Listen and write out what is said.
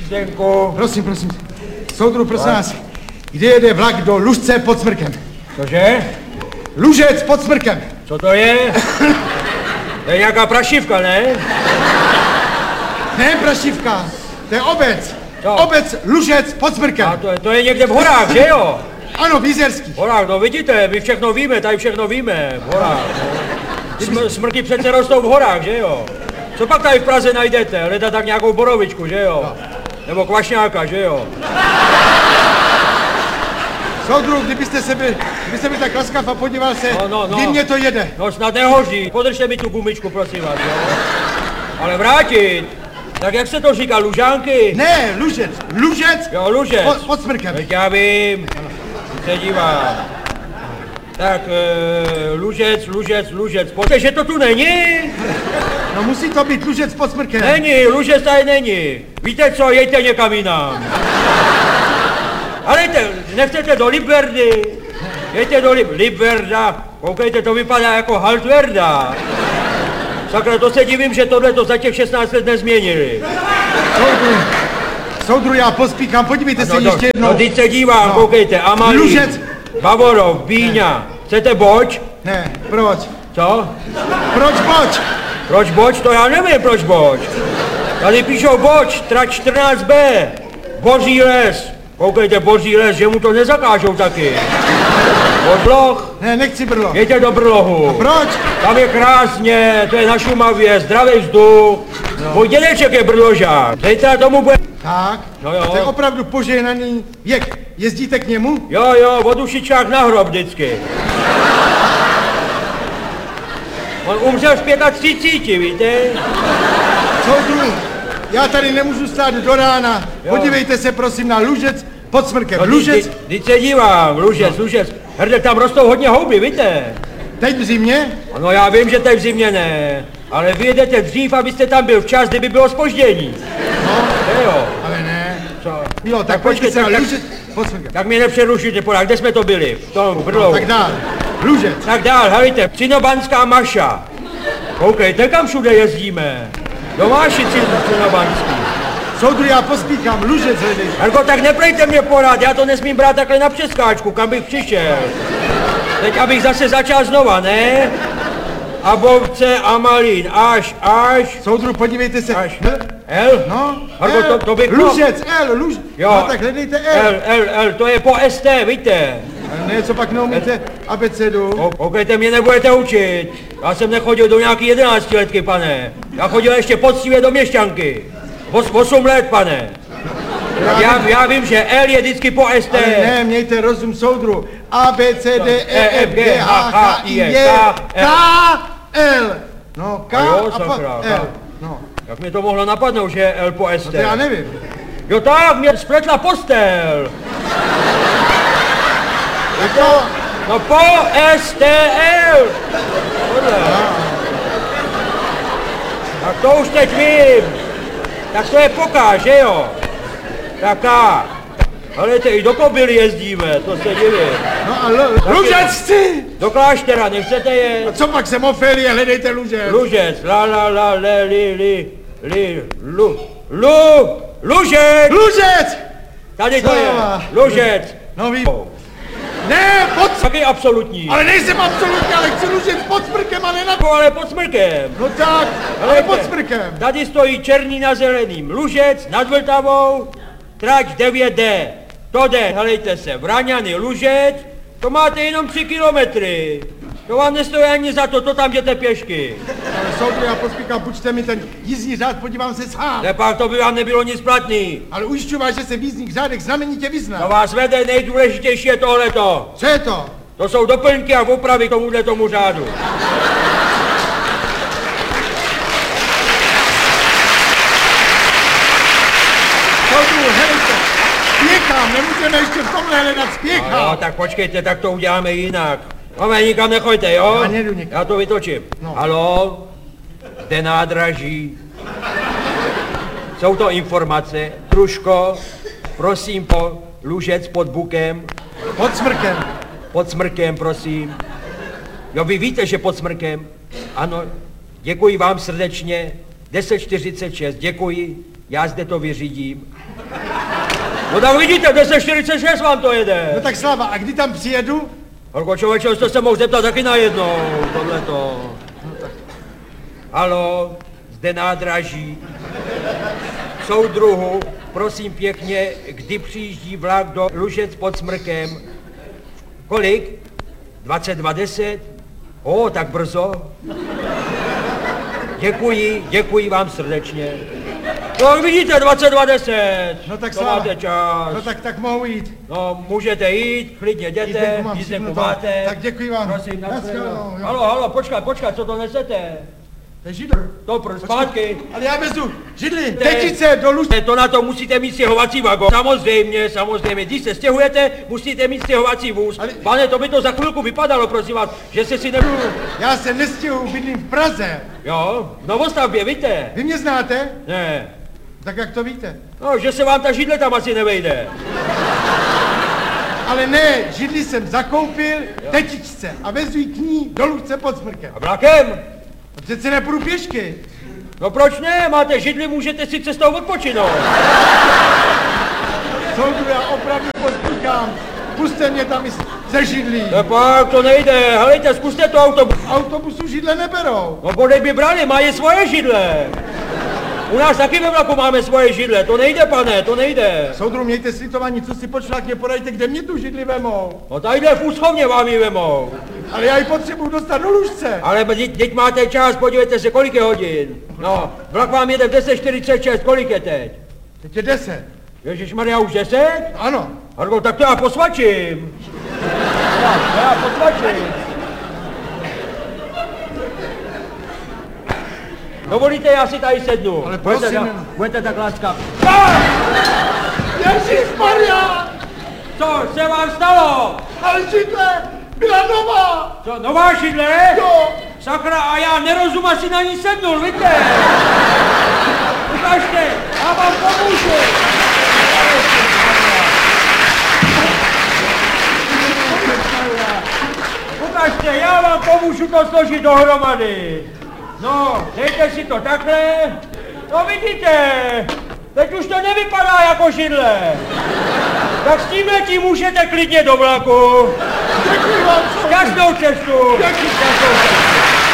Zdenku. Prosím. Soudru, prosím vás, kde jede vlak do Lužce pod Smrkem? Cože? Lužec pod Smrkem. Co to je? To je nějaká prašivka, ne? Ne, prašivka, to je obec. Co? Obec Lužec pod Smrkem. A to je někde v horách, že jo? Ano, v Jizerských. V horách, no vidíte, my všechno víme, tady všechno víme, v horách. No. Smrky přece rostou v horách, že jo? Co pak tady v Praze najdete? Hledat tak nějakou borovičku, že jo? Nebo kvašňáka, že jo? Soudru, kdybyste byl tak laskav a podíval se, kdy mě to jede. No snad nehoří, podržte mi tu gumičku, prosím vás, jo? Ale vrátit, tak jak se to říká, Lužánky? Ne, Lužec. Jo, Lužec. Pod Smrkem. Teď já vím, se dívám. Tak, Lužec, pojďte, že to tu není? No musí to být Lužec pod Smrkem. Není, Lužec tady není. Víte co, jejte někam jinam. Ale nechcete do Libverdy? Jejte do Libverda. Koukejte, to vypadá jako Haltverda. Sakra, to se divím, že tohle to za těch 16 let nezměnili. Soudru, já pospíchám, podívejte se ještě jednou. No, teď se dívám, koukejte, Amalí, Lužec. Bavorov, Bíňa. Chcete boč? Ne, proč? Co? Proč boč? Proč boč? To já nevím, proč boč. Tady píšou boč, trať 14B. Boří les. Koukejte, Boří les, že mu to nezakážou taky. Brloh? Ne, nechci Brloh. Jeďte do Brlohu. A proč? Tam je krásně, to je na Šumavě, zdravý vzduch. No. Můj dědeček je Brložák. Zítra tomu bude... Tak, no jo. To je opravdu požehnaný věk. Jezdíte k němu? Jo, od ušičák na hrob vždycky. On umřel v 35, víte? Soudru, já tady nemůžu stát do rána. Jo. Podívejte se prosím na Lužec pod Smrkem. No, Lužec. Teď se dívám, Lužec. Hrdek, tam rostou hodně houby, víte? Teď v zimě? No já vím, že teď v zimě ne, ale vy jedete dřív, abyste tam byl včas, kdyby bylo zpoždění. No, jo. Ale ne. Co? Jo, tak pojďte se na Lužec pod Smrkem. Tak mě nepřerušujte, podák, kde jsme to byli? V tom Brlohu. No, tak dál. Lužec. Tak dál, helejte, Cinobanská Maša. Koukejte, kam všude jezdíme. Domáši Cinobanský. Soudru, já pospíchám, Lužec hledej. Herko, tak neprejte mě porad, já to nesmím brát takhle na přeskáčku, kam bych přišel. Teď abych zase začal znova, ne? Abovce, Amalín, až. Soudru, podívejte se. Až. L? No, Herko, L. to bych... Lužec, Lužec. Jo. No tak hledejte L. L, to je po ST, víte? Ne, co pak neumíte abecedu? Koukejte, mě nebudete učit. Já jsem nechodil do nějaký 11 letky, pane. Já chodil ještě poctivě do měšťanky. 8 let, pane. Já vím, že L je vždycky po ST. Ale ne, mějte rozum, soudru. A, B, C, D, E, F, G, H, H, I, J, K, L. No, K a po L. No. Jak mě to mohlo napadnout, že je L po ST? No to já nevím. Jo tak, mě spletla postel. No po STL. Tak to už teď vím. Tak to je poká, že jo? Taká. Ale i do Kobily jezdíme, to se divím. No a Lužec chci! Do kláštera, nechcete je? A co pak jsem Ofélie, hledejte Lužec. Lužec, Lužec! Lužec! Tady to je, Lužec. No ví. Ne, Taky absolutní. Ale nejsem absolutní, ale chci Lužec pod Smrkem, ale na... Ale pod Smrkem. No tak, ale pod Smrkem. Tady stojí černý na zeleným. Lužec nad Vltavou, trať 9D. To jde, helejte se, Vraňany, Lužec, to máte jenom 3 kilometry. To vám nestojí ani za to tam jděte pěšky. Ale soudru, já pospíchám, půjčte mi ten jízdní řád, podívám se sám. Nepak, to by vám nebylo nic platný. Ale ujišťuji vás, že se v jízdních řádech znamenitě vyznám. To vás vede, nejdůležitější je tohleto. Co je to? To jsou doplňky a opravy tomu řádu. Soudru, helejte, spěchám, nemůžeme ještě v tomhle hledat, spěchám. No, tak počkejte, tak to uděláme jinak. Máme, nikam nechoďte, jo? Já nejdu nikam. Já to vytočím. No. Halo? Jde nádraží. Jsou to informace. Truško, prosím po Lužec pod Bukem. Pod Smrkem. Pod Smrkem, prosím. Jo, vy víte, že pod Smrkem? Ano, děkuji vám srdečně. 10:46, děkuji. Já zde to vyřídím. No tak vidíte, 10:46 vám to jede. No tak Slava, a kdy tam přijedu? Horko člověče, jste se mohl zeptat taky najednou, tohleto. Haló, zde nádraží. Soudruhu, prosím pěkně, kdy přijíždí vlak do Lužec pod Smrkem? Kolik? 22:10? O, tak brzo. Děkuji vám srdečně. No vidíte, 22:10. No tak to Slava, máte čas. no tak mohu jít. No, můžete jít, klidně jděte, jízdenku máte. Tak děkuji vám. Prosím, Naschledanou, jo. Halo, počkat, co to nesete? To je židl. To zpátky. Ale já vezu židli, tečice do Lužce. To na to musíte mít stěhovací vagon. Samozřejmě. Když se stěhujete, musíte mít stěhovací vůz. Ale... Pane, to by to za chvilku vypadalo, prosím vás, že se si nebudu... Já se nestěhuju, bydlím v Praze. Jo, v Novostavbě, víte? Vy mě znáte? Ne. Tak jak to víte? No, že se vám ta židle tam asi nevejde. Ale ne, židli jsem zakoupil tetičce a vezu ji k ní do Lužce pod Smrkem. A vlakem? A přece nepůjdu pěšky. No proč ne? Máte židli, můžete si cestou odpočinout. Soudru, já opravdu podpíkám. Puste mě tam i ze židlí. Pak to nejde, helejte, zkuste to autobus. Autobusu židle neberou. No bodej by brali, mají svoje židle. U nás taky ve vlaku máme svoje židle, to nejde, pane, to nejde. Soudru, mějte slitování, co si počlákně podajte, kde mě tu židli vemou. No tadyhle v úschovně vám ji vemou. Ale já ji potřebuju dostat do Lužce. Ale teď máte čas, podívejte se, kolik je hodin. No, vlak vám jede v 10:46, kolik je teď? Teď je 10. Ježišmarja, už 10? Ano. Hargo, tak to já posvačím. Já posvačím. Dovolíte, já si tady sednu. Ale prosím. Budete tak láskav. Ježišmarja! Co se vám stalo? Ale židle byla nová. Co, nová židle? Jo. Sakra, a já nerozum asi na ní sednul, víte? Ukažte, já vám pomůžu. Ukažte, já vám pomůžu to složit dohromady. No, dejte si to takhle. No vidíte, teď už to nevypadá jako židle. Tak s tímhletím můžete klidně do vlaku. Děkuji vám. Šťastnou cestu. Děkuji.